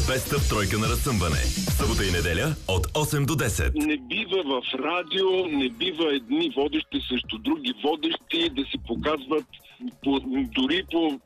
Беста тройка на разсъмване. Събота и неделя от 8 до 10. Не бива в радио, не бива едни водещи срещу други водещи да си показват дори по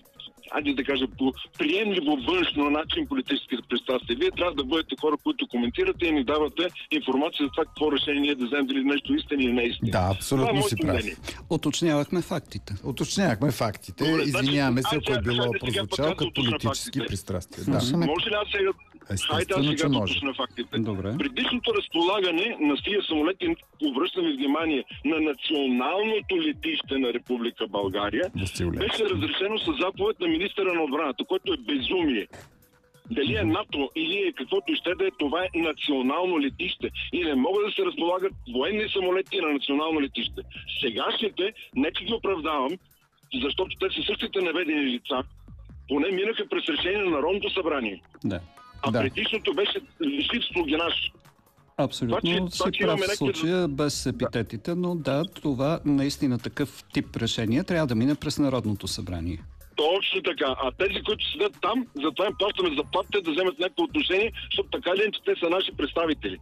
приемливо външно начин политическите пристрастия. Вие трябва да бъдете хора, които коментирате и ни давате информация за това какво решение да вземем, дали нещо истина или не истина. Да, абсолютно си прав. Уточнявахме фактите. Добре, Извиняваме се, ако е било хайде сега прозвучало пак да като уточня политически фактите. пристрастия. Да. Може ли аз сега... Естествено, че да може. уточня фактите. Добре. Предишното разполагане на тия самолети, обръщаме внимание, на националното летище на Република България, беше разрешено с заповед на министъра на отбраната, което е безумие. Дали е НАТО или е каквото и ще да е, това е национално летище. И не могат да се разполагат военни самолети на национално летище. Сегашните, нека ги оправдавам, защото те са същите наведени лица, поне минаха през решение на Народното събрание. Да. Предишното беше жив слугинаж. Абсолютно си прав в случая, без епитетите, но да, това наистина такъв тип решение трябва да мине през Народното събрание. Точно така. А тези, които седят там, затова им плащаме заплатите да вземат някакво отношение, защото така ли че те са наши представители.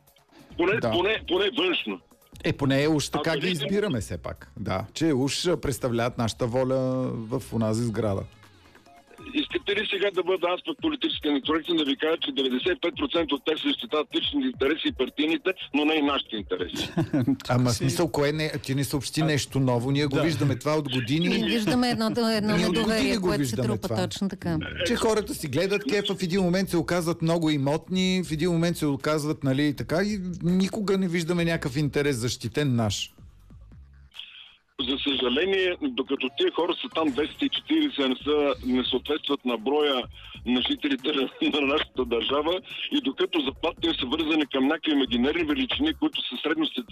Поне външно. Поне уж така ги избираме все пак. Да, че уж представляват нашата воля в онази сграда. Искате ли сега да бъда аз пък политически некоректен да ви кажа, че 95% от тях се защитават личните интереси и партийните, но не и нашите интереси? Ама смисъл, ти не съобщи нещо ново. Ние го виждаме това от години. Ние виждаме едно недоверие, което се трупа точно така. Че хората си гледат кефа, в един момент се оказват много имотни, в един момент се оказват, нали, така и никога не виждаме някакъв интерес защитен наш. За съжаление, докато тия хора са там 240, не съответстват на броя на жителите на нашата държава и докато заплатите са вързани към някакви имагинерни величини, които са